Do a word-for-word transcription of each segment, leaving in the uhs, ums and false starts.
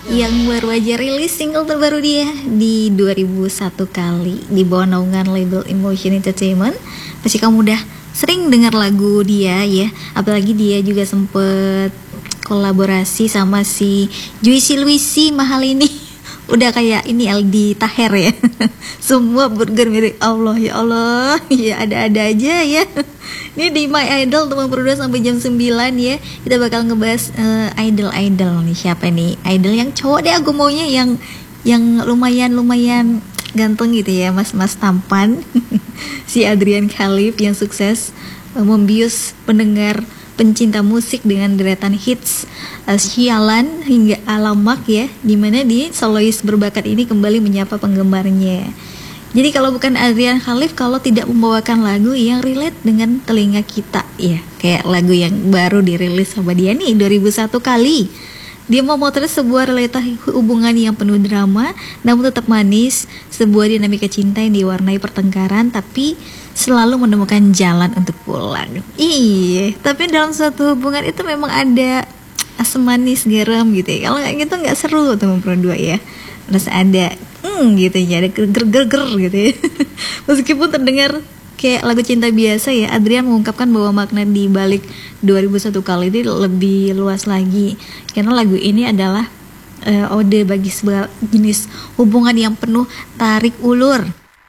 yang baru aja rilis single terbaru dia di dua ribu satu kali di bawah naungan label Emotion Entertainment. Pasti kamu udah sering dengar lagu dia ya, apalagi dia juga sempet kolaborasi sama si Juicy Luisi mahal ini. Udah kayak ini Aldi Taher ya. Semua burger mirip Allah, ya Allah. Ya ada-ada aja ya. Ini di My Idol teman berdua sampai jam sembilan ya. Kita bakal ngebahas uh, idol-idol nih. Siapa nih? Idol yang cowok deh, aku maunya yang yang lumayan-lumayan ganteng gitu ya, mas-mas tampan. Si Adrian Khalif yang sukses uh, membius pendengar pencinta musik dengan deretan hits uh, Sialan hingga Alamak ya, dimana di solois berbakat ini kembali menyapa penggemarnya. Jadi kalau bukan Adrian Khalif, kalau tidak membawakan lagu yang relate dengan telinga kita ya, kayak lagu yang baru dirilis sama dia nih dua ribu satu kali. Dia memotret sebuah realita hubungan yang penuh drama namun tetap manis, sebuah dinamika cinta yang diwarnai pertengkaran tapi selalu menemukan jalan untuk pulang. Iya, tapi dalam suatu hubungan itu memang ada asam manis garam gitu ya. Kalau nggak gitu nggak seru teman berdua ya. Terus ada hmm gitu ya, ada ger-ger-ger gitu ya. Meskipun terdengar kayak lagu cinta biasa ya, Adrian mengungkapkan bahwa makna di balik dua ribu satu kali ini lebih luas lagi. Karena lagu ini adalah uh, ode bagi sebuah jenis hubungan yang penuh tarik ulur,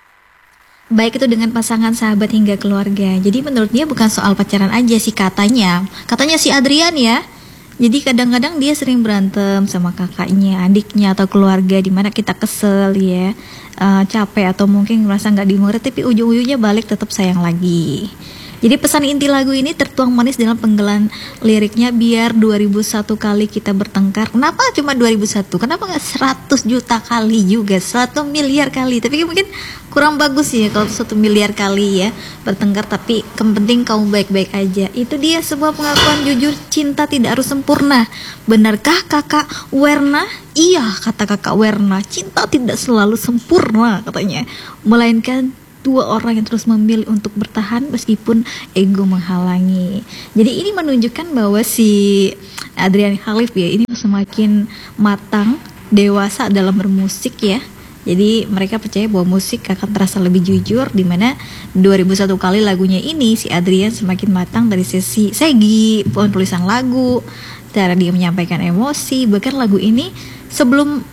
baik itu dengan pasangan, sahabat hingga keluarga. Jadi menurut dia bukan soal pacaran aja sih katanya. Katanya si Adrian ya. Jadi kadang-kadang dia sering berantem sama kakaknya, adiknya atau keluarga, dimana kita kesel ya, uh, capek atau mungkin merasa nggak dimengerti, tapi ujung-ujungnya balik tetap sayang lagi. Jadi pesan inti lagu ini tertuang manis dalam penggalan liriknya, biar dua ribu satu kali kita bertengkar. Kenapa cuma dua ribu satu? Kenapa nggak seratus juta kali juga, seratus miliar kali? Tapi mungkin kurang bagus ya kalau satu miliar kali ya bertengkar, tapi yang penting kamu baik-baik aja. Itu dia sebuah pengakuan jujur, cinta tidak harus sempurna. Benarkah kakak Werna? Iya, kata kakak Werna, cinta tidak selalu sempurna katanya, melainkan dua orang yang terus memilih untuk bertahan meskipun ego menghalangi. Jadi ini menunjukkan bahwa si Adrian Khalif ya ini semakin matang, dewasa dalam bermusik ya. Jadi mereka percaya bahwa musik akan terasa lebih jujur, dimana dua ribu satu kali lagunya ini si Adrian semakin matang dari sisi segi penulisan lagu, cara dia menyampaikan emosi. Bahkan lagu ini sebelum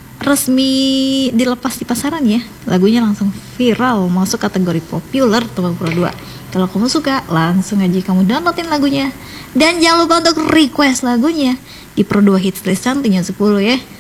resmi dilepas di pasaran ya, lagunya langsung viral, masuk kategori populer teman berdua. Kalau kamu suka, langsung aja kamu downloadin lagunya. Dan jangan lupa untuk request lagunya di Pro dua Hits List Santunya sepuluh ya.